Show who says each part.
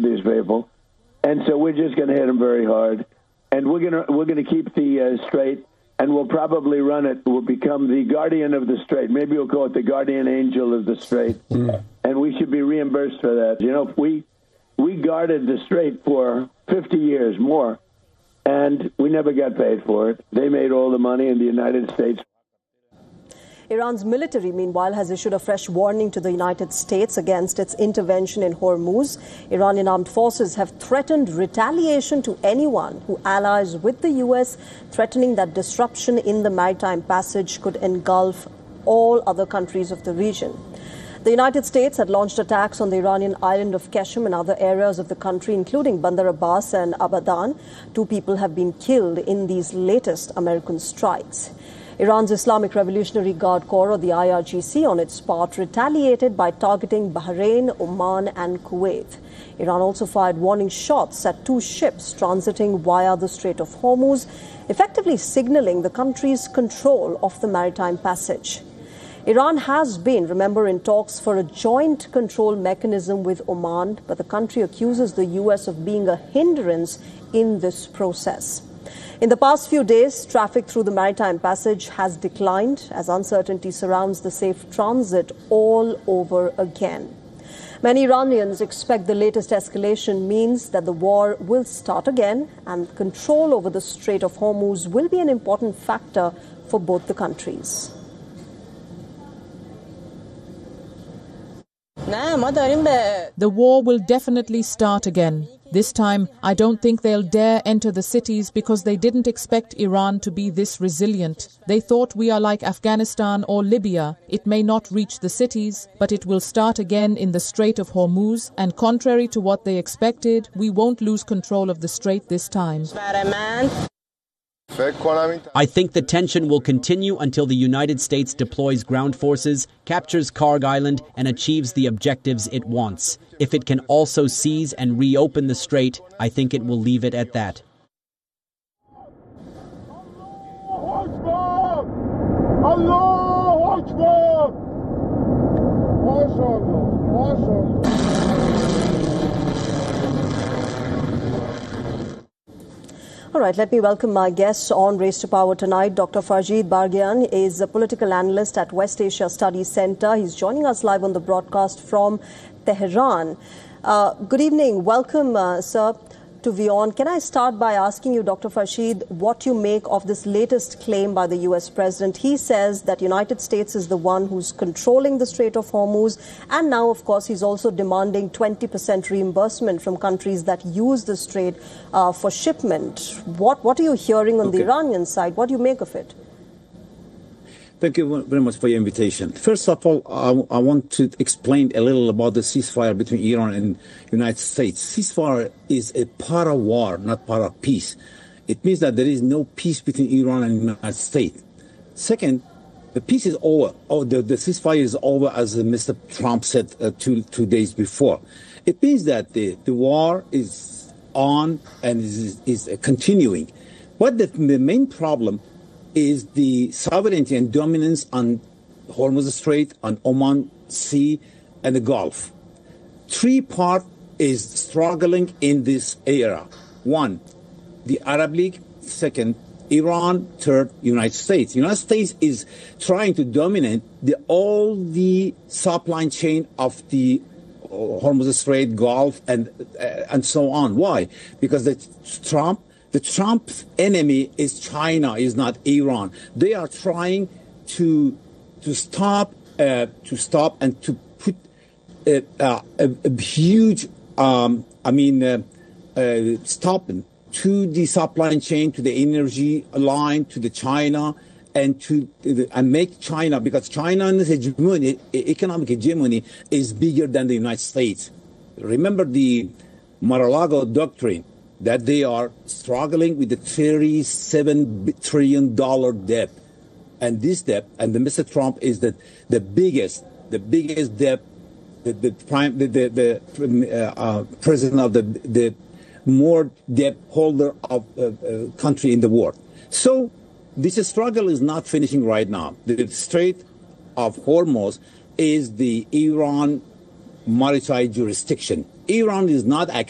Speaker 1: these people. And so we're just going to hit them very hard. And we're going to keep the strait, and we'll probably run it. We'll become the guardian of the strait. Maybe we'll call it the guardian angel of the strait. And we should be reimbursed for that. You know, we guarded the strait for 50 years more, and we never got paid for it. They made all the money in the United States.
Speaker 2: Iran's military, meanwhile, has issued a fresh warning to the United States against its intervention in Hormuz. Iranian armed forces have threatened retaliation to anyone who allies with the U.S., threatening that disruption in the maritime passage could engulf all other countries of the region. The United States had launched attacks on the Iranian island of Qeshm and other areas of the country, including Bandar Abbas and Abadan. 2 people have been killed in these latest American strikes. Iran's Islamic Revolutionary Guard Corps, or the IRGC, on its part, retaliated by targeting Bahrain, Oman and Kuwait. Iran also fired warning shots at 2 ships transiting via the Strait of Hormuz, effectively signaling the country's control of the maritime passage. Iran has been, remember, in talks for a joint control mechanism with Oman, but the country accuses the U.S. of being a hindrance in this process. In the past few days, traffic through the maritime passage has declined as uncertainty surrounds the safe transit all over again. Many Iranians expect the latest escalation means that the war will start again, and control over the Strait of Hormuz will be an important factor for both the countries.
Speaker 3: The war will definitely start again. This time, I don't think they'll dare enter the cities because they didn't expect Iran to be this resilient. They thought we are like Afghanistan or Libya. It may not reach the cities, but it will start again in the Strait of Hormuz. And contrary to what they expected, we won't lose control of the strait this time.
Speaker 4: I think the tension will continue until the United States deploys ground forces, captures Karg Island, and achieves the objectives it wants. If it can also seize and reopen the strait, I think it will leave it at that.
Speaker 2: All right, let me welcome my guests on Race to Power tonight. Dr. Farjid Bargian is a political analyst at West Asia Studies Center. He's joining us live on the broadcast from Tehran. Good evening. Welcome, sir, to WION. Can I start by asking you, Dr. Farjid, what you make of this latest claim by the U.S. president? He says that United States is the one who's controlling the Strait of Hormuz. And now, of course, he's also demanding 20% reimbursement from countries that use the strait for shipment. What are you hearing on the Iranian side? What do you make of it?
Speaker 5: Thank you very much for your invitation. First of all, I want to explain a little about the ceasefire between Iran and United States. Ceasefire is a part of war, not part of peace. It means that there is no peace between Iran and United States. Second, the peace is over. The ceasefire is over, as Mr. Trump said two days before. It means that the war is on and is continuing. But the main problem is the sovereignty and dominance on Hormuz Strait, on Oman Sea, and the Gulf. 3 parts is struggling in this era. 1, the Arab League. 2, Iran. 3, United States. United States is trying to dominate all the supply chain of the Hormuz Strait, Gulf, and so on. Why? Because the Trump's enemy is China, is not Iran. They are trying to stop and to put a huge stopping to the supply chain, to the energy line, to the China, and make China, because China's hegemony, economic hegemony, is bigger than the United States. Remember the Mar-a-Lago doctrine, that they are struggling with the $37 trillion debt. And this debt, and Mr. Trump is the biggest debt, the president of the more debt holder of country in the world. So this struggle is not finishing right now. The Strait of Hormuz is the Iran maritime jurisdiction. Iran is not